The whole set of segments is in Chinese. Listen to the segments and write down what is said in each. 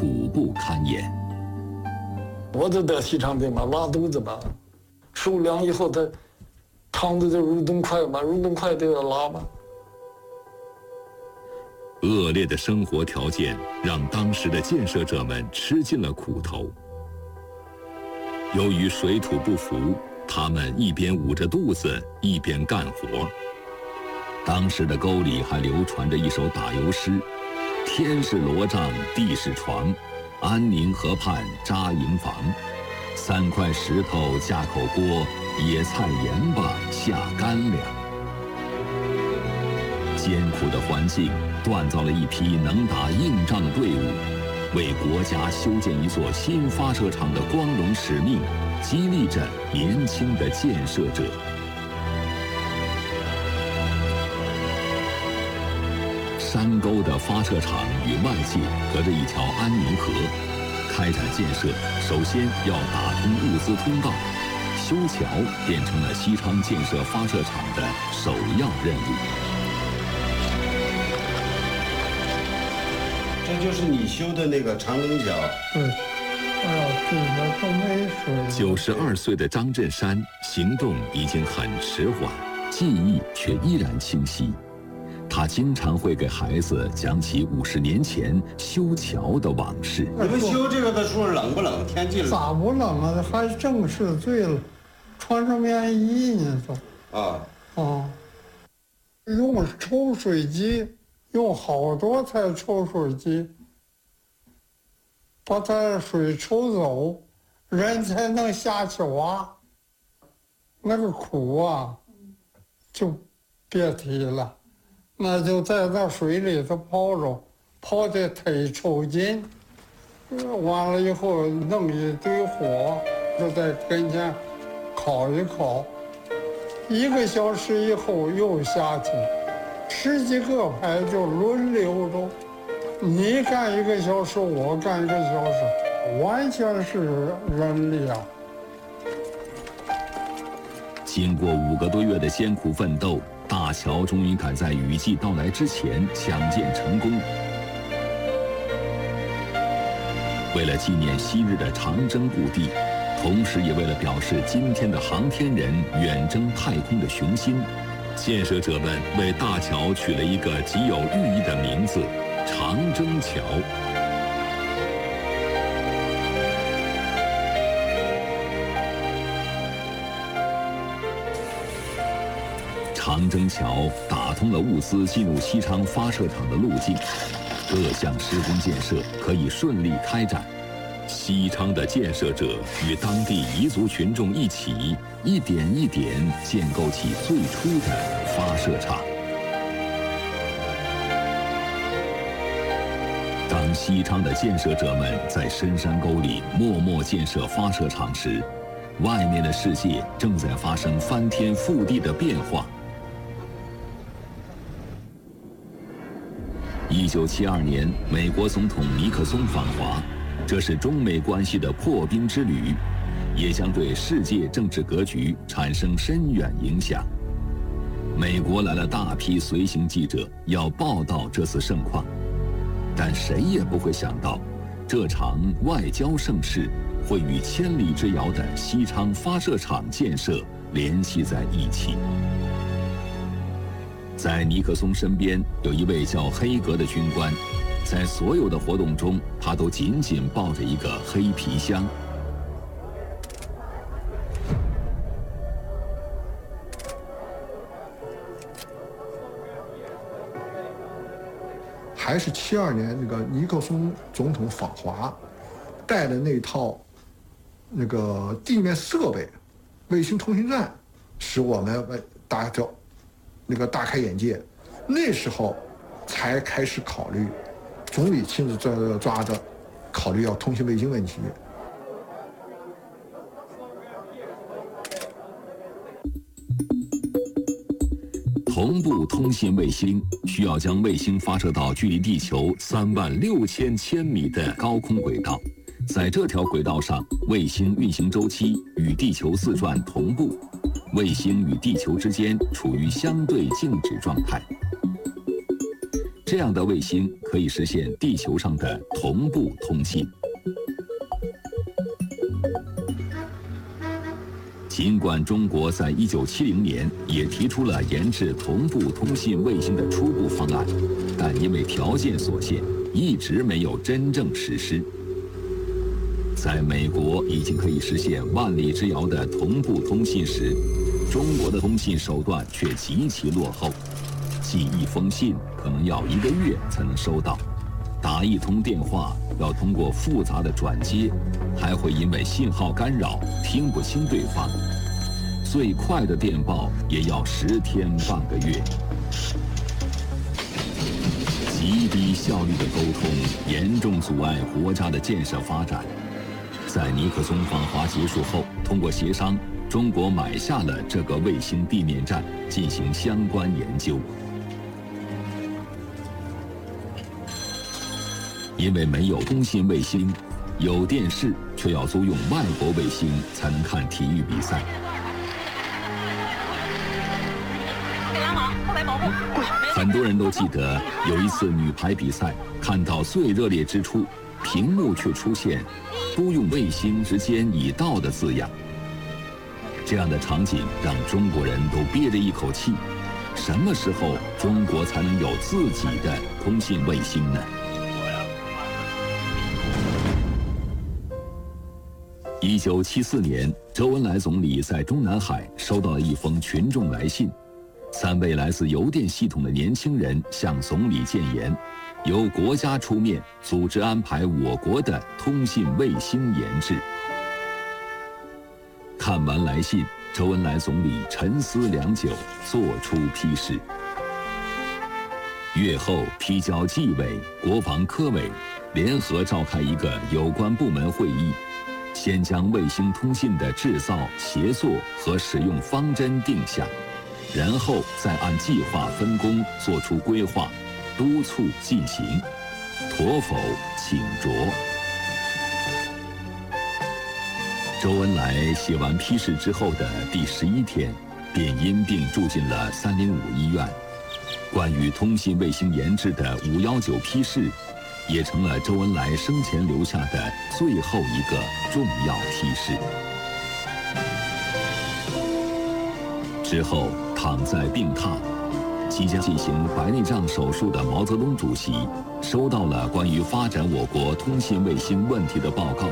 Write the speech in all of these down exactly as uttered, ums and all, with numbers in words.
苦不堪言。 我都得西肠病嘛，拉肚子嘛，受凉以后它肠子就蠕动快嘛，蠕动快都要拉嘛。 恶劣的生活条件让当时的建设者们吃尽了苦头。由于水土不服，他们一边捂着肚子，一边干活。当时的沟里还流传着一首打油诗：天是罗帐，地是床，安宁河畔扎营房。三块石头架口锅，野菜盐巴下干粮。艰苦的环境锻造了一批能打硬仗的队伍，为国家修建一座新发射场的光荣使命，激励着年轻的建设者。山沟的发射场与外界隔着一条安宁河，开展建设首先要打通物资通道，修桥变成了西昌建设发射场的首要任务。 这就是你修的那个长征桥。 对，哎呀，这个都没水。 九十二岁的张振山行动已经很迟缓，记忆却依然清晰。他经常会给孩子讲起五十年前修桥的往事。 你们修这个的时候冷不冷？天气冷？ 咋不冷啊？还正是最了，穿上棉衣呢都。 啊啊，用抽水机，用好多台抽水机，把它水抽走，人才能下去挖。那个苦啊，就别提了。那就在那水里头泡着，泡的忒抽筋，完了以后弄一堆火，就在跟前烤一烤，一个小时以后又下去，十几个排就轮流着，你干一个小时，我干一个小时，完全是人力啊。 经过五个多月的艰苦奋斗，大桥终于赶在雨季到来之前抢建成功。为了纪念昔日的长征故地，同时也为了表示今天的航天人远征太空的雄心，建设者们为大桥取了一个极有寓意的名字——长征桥。长征桥打通了物资进入西昌发射场的路径，各项施工建设可以顺利开展。西昌的建设者与当地彝族群众一起，一点一点建构起最初的发射场。当西昌的建设者们在深山沟里默默建设发射场时，外面的世界正在发生翻天覆地的变化。一九七二年，美国总统尼克松访华，这是中美关系的破冰之旅，也将对世界政治格局产生深远影响。美国来了大批随行记者，要报道这次盛况，但谁也不会想到，这场外交盛事会与千里之遥的西昌发射场建设联系在一起。在尼克松身边有一位叫黑格的军官，在所有的活动中，他都紧紧抱着一个黑皮箱。 还是七二年那个尼克松总统访华，带的那套那个地面设备，卫星通讯站，使我们大家那个大开眼界。那时候才开始考虑，总理亲自抓抓着考虑要通信卫星问题。 同步通信卫星需要将卫星发射到距离地球三万六千千米的高空轨道，在这条轨道上，卫星运行周期与地球自转同步，卫星与地球之间处于相对静止状态。这这样的卫星可以实现地球上的同步通信。尽管中国在一九七零年也提出了研制同步通信卫星的初步方案，但因为条件所限，一直没有真正实施。在美国已经可以实现万里之遥的同步通信时，中国的通信手段却极其落后，寄一封信可能要一个月才能收到，打一通电话要通过复杂的转接，还会因为信号干扰听不清对方，最快的电报也要十天半个月。极低效率的沟通严重阻碍国家的建设发展。在尼克松访华结束后，通过协商，中国买下了这个卫星地面站，进行相关研究。因为没有通信卫星，有电视却要租用外国卫星才能看体育比赛。很多人都记得有一次女排比赛，看到最热烈之处，屏幕却出现“租用卫星之间已到”的字样。这样的场景让中国人都憋着一口气，什么时候中国才能有自己的通信卫星呢？一九七四年，周恩来总理在中南海收到了一封群众来信，三位来自邮电系统的年轻人向总理建言，由国家出面组织安排我国的通信卫星研制。看完来信，周恩来总理沉思良久，作出批示。月后批交纪委、国防科委联合召开一个有关部门会议，先将卫星通信的制造、协作和使用方针定下，然后再按计划分工作出规划，督促进行，妥否请着。周恩来写完批示之后的第十一天，便因病住进了三零五医院。关于通信卫星研制的五一九批示，也成了周恩来生前留下的最后一个重要批示。之后，躺在病榻，即将进行白内障手术的毛泽东主席，收到了关于发展我国通信卫星问题的报告。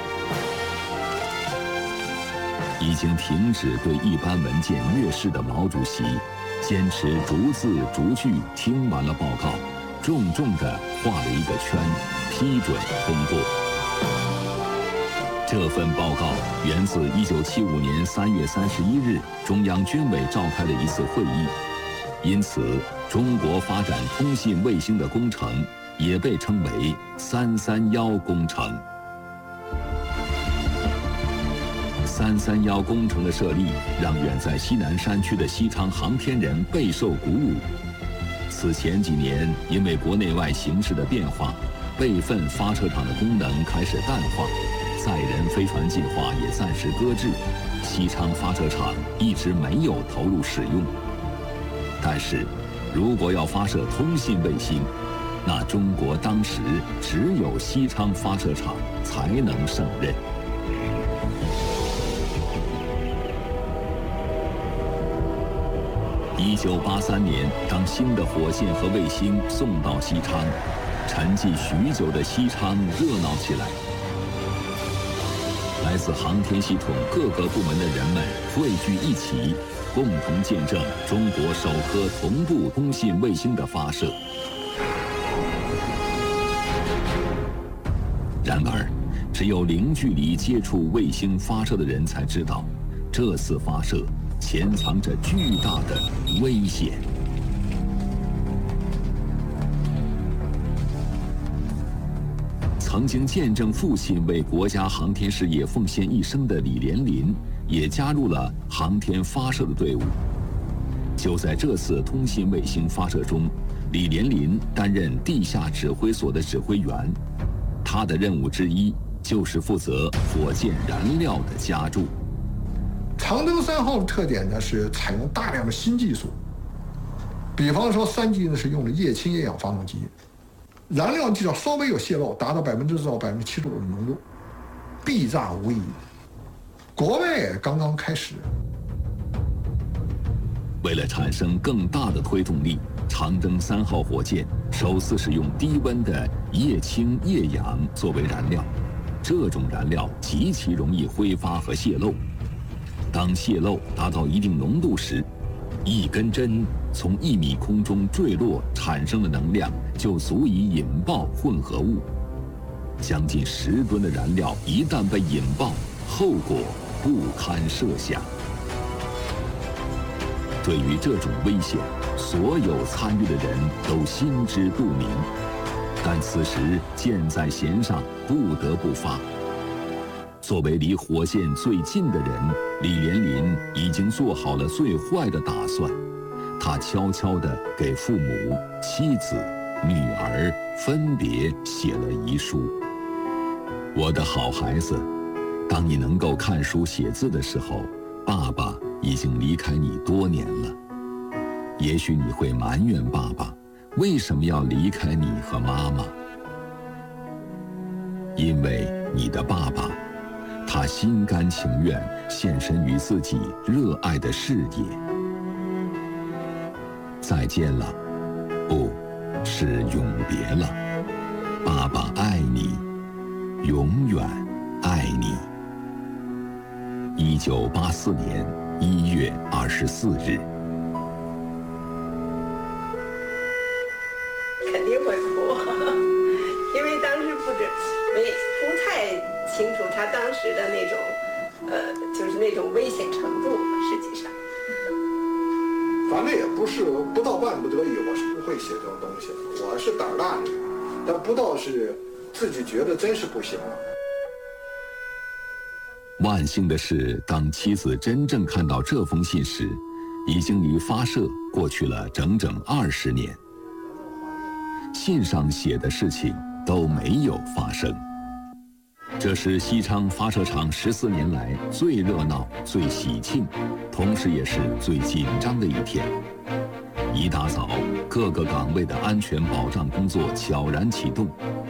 已经停止对一般文件阅视的毛主席，坚持逐字逐句听完了报告，重重地画了一个圈，批准通过。这份报告源自一九七五年三月三十一日中央军委召开的一次会议，因此中国发展通信卫星的工程也被称为“三三幺工程”。三三幺工程的设立，让远在西南山区的西昌航天人备受鼓舞。此前几年，因为国内外形势的变化，备份发射场的功能开始淡化，载人飞船计划也暂时搁置，西昌发射场一直没有投入使用。但是，如果要发射通信卫星，那中国当时只有西昌发射场才能胜任。一九八三年，当新的火箭和卫星送到西昌，沉寂许久的西昌热闹起来。来自航天系统各个部门的人们汇聚一起，共同见证中国首颗同步通信卫星的发射。然而，只有零距离接触卫星发射的人才知道，这次发射潜藏着巨大的危险。曾经见证父亲为国家航天事业奉献一生的李连林，也加入了航天发射的队伍。就在这次通信卫星发射中，李连林担任地下指挥所的指挥员，他的任务之一就是负责火箭燃料的加注。 长征三号的特点呢是采用大量的新技术， 比方说三级呢是用的液氢液氧发动机，燃料只要稍微有泄漏，达到百分之至少百分之七十五的浓度，必炸无疑。国外刚刚开始。 为了产生更大的推动力，长征三号火箭首次使用低温的液氢液氧作为燃料，这种燃料极其容易挥发和泄漏。当泄漏达到一定浓度时，一根针从一米空中坠落产生的能量就足以引爆混合物。将近十吨的燃料一旦被引爆，后果不堪设想。对于这种危险，所有参与的人都心知肚明，但此时箭在弦上，不得不发。作为离火箭最近的人，李连林已经做好了最坏的打算。他悄悄地给父母、妻子、女儿分别写了遗书。我的好孩子，当你能够看书写字的时候，爸爸已经离开你多年了。也许你会埋怨爸爸为什么要离开你和妈妈，因为你的爸爸，他心甘情愿献身于自己热爱的事业。再见了，不，是永别了。爸爸爱你，永远爱你。一九八四年一月二十四日。 肯定会哭，因为当时不知没不太清楚他当时的那种，呃，就是那种危险程度。实际上， 反正也不是不到万不得已，我是不会写这种东西的。我是胆儿大的人，但不到是自己觉得真是不行了。 万幸的是，当妻子真正看到这封信时，已经离发射过去了整整二十年。信上写的事情都没有发生。这是西昌发射场十四年来最热闹、最喜庆，同时也是最紧张的一天。一大早，各个岗位的安全保障工作悄然启动。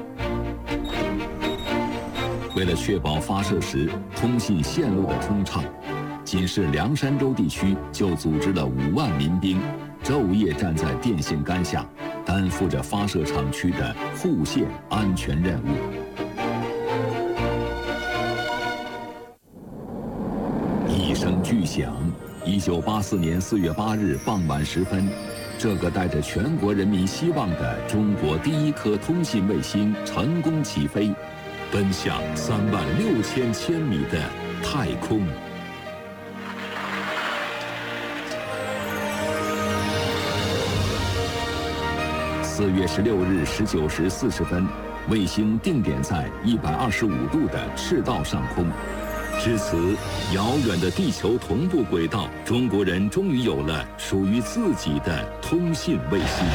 为了确保发射时通信线路的通畅，仅是凉山州地区就组织了五万民兵，昼夜站在电线杆下，担负着发射场区的护线安全任务。一声巨响，一九八四年四月八日傍晚时分，这个带着全国人民希望的中国第一颗通信卫星成功起飞，奔向三万六千千米的太空。四月十六日十九时四十分，卫星定点在一百二十五度的赤道上空。至此，遥远的地球同步轨道，中国人终于有了属于自己的通信卫星。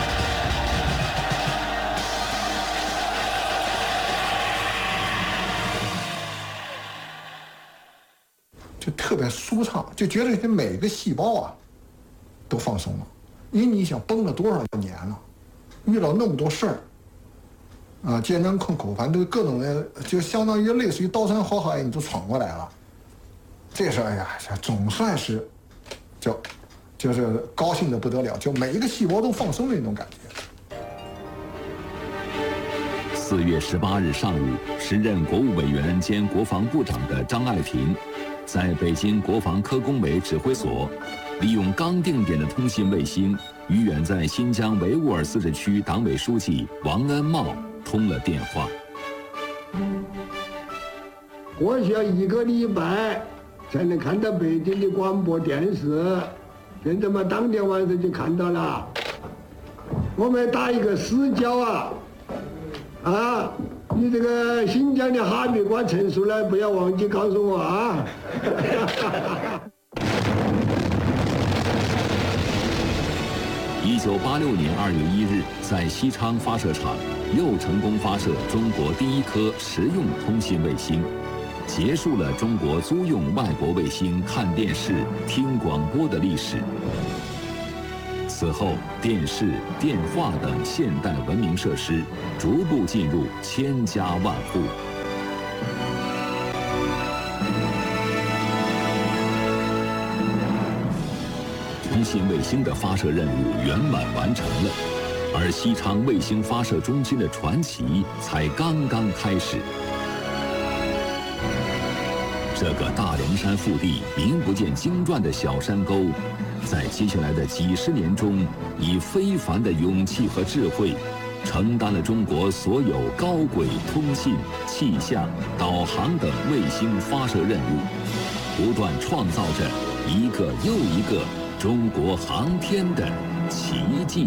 就特别舒畅，就觉得这每个细胞啊都放松了，因为你想绷了多少年了，遇到那么多事儿啊，艰难困苦，反正都各种的，就相当于类似于刀山火海，你都闯过来了。这事儿哎呀，总算是就就是高兴的不得了，就每一个细胞都放松的那种感觉。 四月十八日上午，时任国务委员兼国防部长的张爱萍，在北京国防科工委指挥所，利用刚定点的通信卫星，与远在新疆维吾尔自治区党委书记王恩茂通了电话。 我需要一个礼拜才能看到北京的广播电视，现在嘛，当天晚上就看到了。我们打一个死角啊！啊，你这个新疆的哈密瓜成熟了，不要忘记告诉我啊！ 一九八六年二月一日，在西昌发射场又成功发射中国第一颗实用通信卫星，结束了中国租用外国卫星看电视、听广播的历史。 此后，电视、电话等现代文明设施逐步进入千家万户。通信卫星的发射任务圆满完成了，而西昌卫星发射中心的传奇才刚刚开始。这个大凉山腹地名不见经传的小山沟，在接下来的几十年中，以非凡的勇气和智慧，承担了中国所有高轨通信、气象、导航等卫星发射任务，不断创造着一个又一个中国航天的奇迹。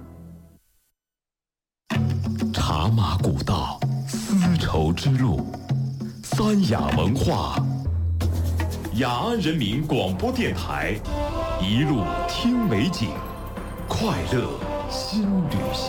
茶马古道，丝绸之路，三雅文化。雅安人民广播电台，一路听美景，快乐新旅行。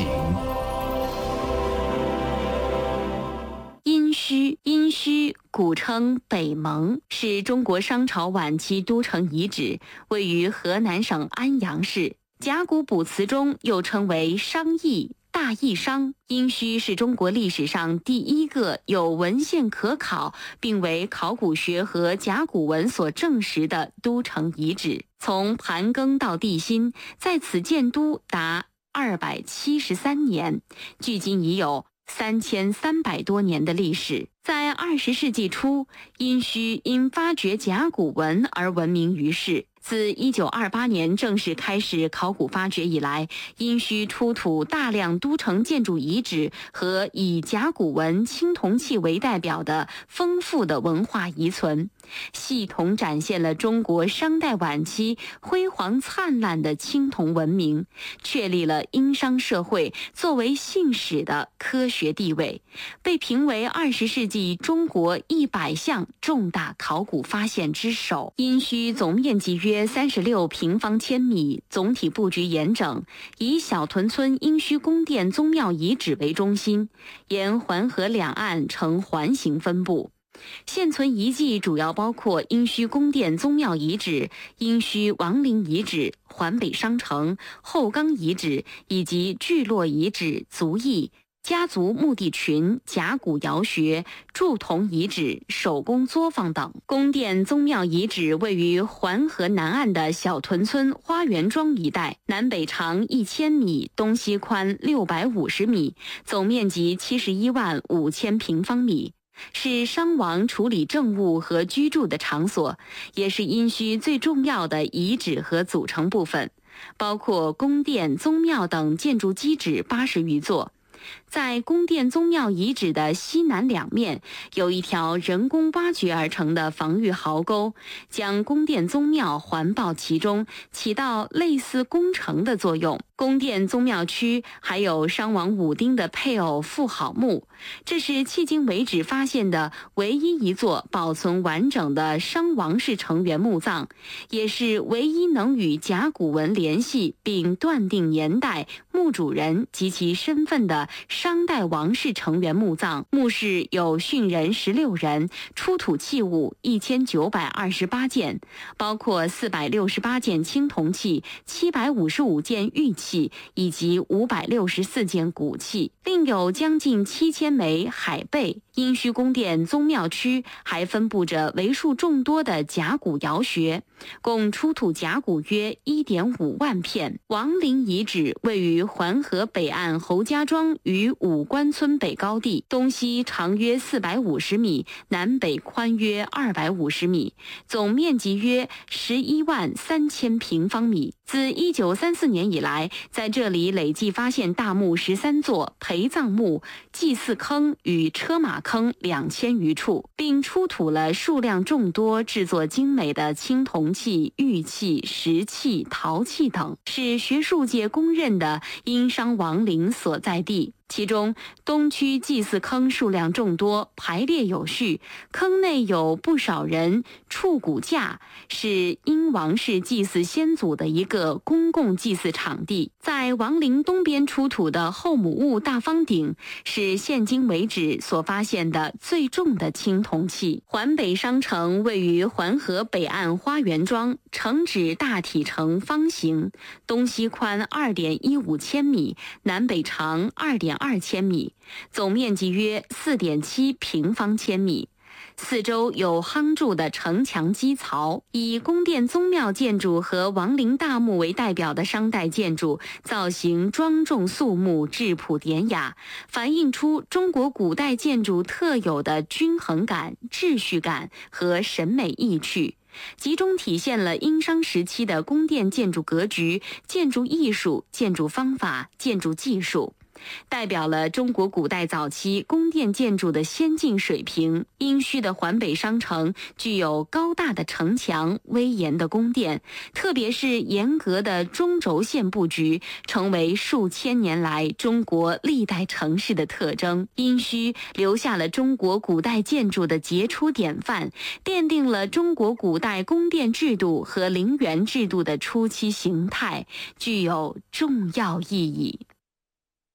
殷墟，殷墟古称北蒙，是中国商朝晚期都城遗址，位于河南省安阳市。甲骨卜辞中又称为商邑、大邑商。殷墟是中国历史上第一个有文献可考，并为考古学和甲骨文所证实的都城遗址。从盘庚到帝辛，在此建都达二百七十三年，距今已有三千三百多年的历史。在二十世纪初，殷墟因发掘甲骨文而闻名于世。自一九二八年正式开始考古发掘以来，殷墟出土大量都城建筑遗址和以甲骨文、青铜器为代表的丰富的文化遗存，系统展现了中国商代晚期辉煌灿烂的青铜文明，确立了殷商社会作为信史的科学地位，被评为二十世纪中国一百项重大考古发现之首。殷墟总面积约三十六平方千米，总体布局严整，以小屯村殷墟宫殿宗庙遗址为中心，沿环河两岸呈环形分布。现存遗迹主要包括殷墟宫殿宗庙遗址、殷墟王陵遗址、环北商城、后岗遗址以及聚落遗址、族裔、家族墓地群、甲骨窑穴、铸铜遗址、手工作坊等。宫殿宗庙遗址位于环河南岸的小屯村花园庄一带，南北长一千米，东西宽六百五十米，总面积七十一万五千平方米。是商王处理政务和居住的场所，也是殷墟最重要的遗址和组成部分，包括宫殿、宗庙等建筑基址八十余座。在宫殿宗庙遗址的西南两面，有一条人工挖掘而成的防御壕沟，将宫殿宗庙环抱其中，起到类似宫城的作用。宫殿宗庙区还有商王武丁的配偶妇好墓，这是迄今为止发现的唯一一座保存完整的商王室成员墓葬，也是唯一能与甲骨文联系并断定年代、墓主人及其身份的商代王室成员墓葬。墓室有殉人十六人，出土器物一千九百二十八件，包括四百六十八件青铜器、七百五十五件玉器以及五百六十四件骨器，另有将近七千枚海贝。殷墟宫殿宗庙区还分布着为数众多的甲骨窑穴，共出土甲骨约 一点五万片。王陵遗址位于环河北岸侯家庄与武关村北高地，东西长约四百五十米，南北宽约二百五十米，总面积约十一万三千平方米。自一九三四年以来，在这里累计发现大墓十三座、陪葬墓、祭祀坑与车马坑两千余处，并出土了数量众多、制作精美的青铜器、玉器、石器、陶器等，是学术界公认的殷商王陵所在地。 其中，东区祭祀坑数量众多，排列有序，坑内有不少人触骨架，是英王室祭祀先祖的一个公共祭祀场地。在王陵东边出土的后母戊大方鼎，是现今为止所发现的最重的青铜器。环北商城位于环河北岸花园庄，城址大体呈方形，东西宽 二点一五千米，南北长 二点二千米，总面积约 四点七平方千米。四周有夯筑的城墙基槽，以宫殿宗庙建筑和王陵大墓为代表的商代建筑，造型庄重肃穆、质朴典雅，反映出中国古代建筑特有的均衡感、秩序感和审美意趣，集中体现了殷商时期的宫殿建筑格局、建筑艺术、建筑方法、建筑技术，代表了中国古代早期宫殿建筑的先进水平。殷墟的环北商城具有高大的城墙、威严的宫殿，特别是严格的中轴线布局，成为数千年来中国历代城市的特征。殷墟留下了中国古代建筑的杰出典范，奠定了中国古代宫殿制度和陵园制度的初期形态，具有重要意义。